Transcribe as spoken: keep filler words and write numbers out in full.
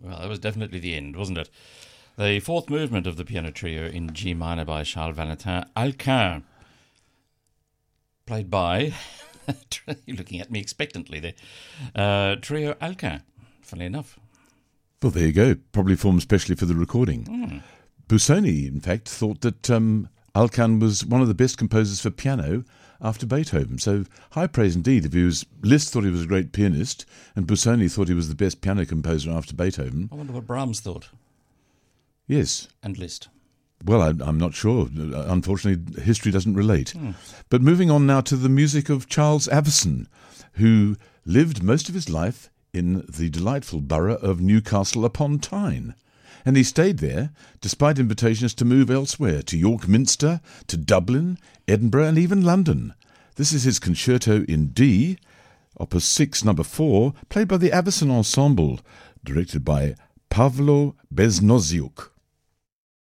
Well, that was definitely the end, wasn't it? The fourth movement of the piano trio in G minor by Charles Valentin Alcan, played by, you're looking at me expectantly there, uh, Trio Alcan, funnily enough. Well, there you go, probably formed specially for the recording. Mm. Busoni, in fact, thought that um, Alcan was one of the best composers for piano after Beethoven. So high praise indeed. If he was, Liszt thought he was a great pianist, and Busoni thought he was the best piano composer after Beethoven. I wonder what Brahms thought. Yes. And Liszt. Well, I, I'm not sure. Unfortunately, history doesn't relate. Hmm. But moving on now to the music of Charles Avison, who lived most of his life in the delightful borough of Newcastle upon Tyne. And he stayed there despite invitations to move elsewhere, to York Minster, to Dublin, Edinburgh, and even London. This is his concerto in D, Opus six, number four, played by the Avison Ensemble, directed by Pavlo Beznoziuk.